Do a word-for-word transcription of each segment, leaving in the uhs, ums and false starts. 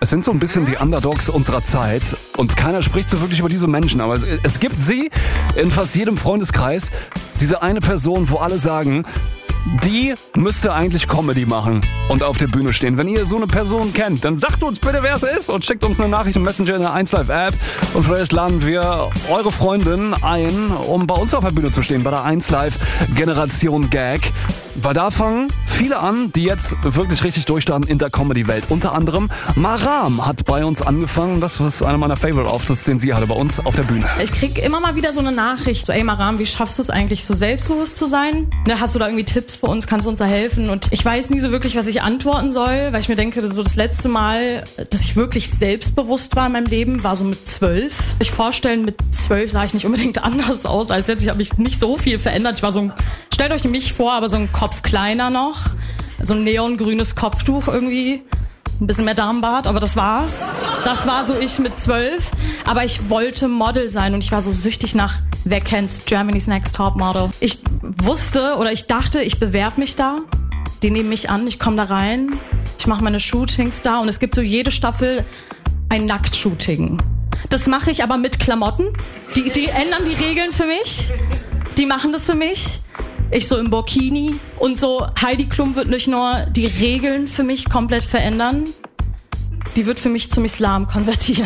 Es sind so ein bisschen die Underdogs unserer Zeit und keiner spricht so wirklich über diese Menschen, aber es, es gibt sie in fast jedem Freundeskreis, diese eine Person, wo alle sagen, die müsste eigentlich Comedy machen und auf der Bühne stehen. Wenn ihr so eine Person kennt, dann sagt uns bitte, wer es ist und schickt uns eine Nachricht im Messenger in der eins Live App und vielleicht laden wir eure Freundin ein, um bei uns auf der Bühne zu stehen, bei der eins Live Generation Gag. Weil da fangen viele an, die jetzt wirklich richtig durchstarten in der Comedy-Welt. Unter anderem Maram hat bei uns angefangen. Das war einer meiner Favorite-Auftritte, den sie hatte bei uns auf der Bühne. Ich krieg immer mal wieder so eine Nachricht, so, ey Maram, wie schaffst du es eigentlich, so selbstbewusst zu sein? Ne, hast du da irgendwie Tipps für uns? Kannst du uns da helfen? Und ich weiß nie so wirklich, was ich antworten soll, weil ich mir denke, das, so das letzte Mal, dass ich wirklich selbstbewusst war in meinem Leben, war so mit zwölf. Ich vorstellen, mit zwölf sah ich nicht unbedingt anders aus als jetzt. Ich habe mich nicht so viel verändert. Ich war so ein, stellt euch mich vor, aber so ein Kopf kleiner noch, so ein neongrünes Kopftuch irgendwie, ein bisschen mehr Darmbart, aber das war's. Das war so ich mit zwölf, aber ich wollte Model sein und ich war so süchtig nach, wer kennt's, Germany's Next Top Model. Ich wusste oder ich dachte, ich bewerbe mich da, die nehmen mich an, ich komme da rein, ich mache meine Shootings da und es gibt so jede Staffel ein Nacktshooting. Das mache ich aber mit Klamotten, die, die ändern die Regeln für mich, die machen das für mich. Ich so im Burkini und so, Heidi Klum wird nicht nur die Regeln für mich komplett verändern, die wird für mich zum Islam konvertieren.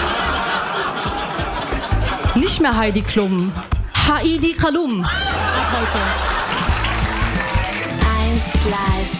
Nicht mehr Heidi Klum, Heidi Klum. Ab heute. eins Live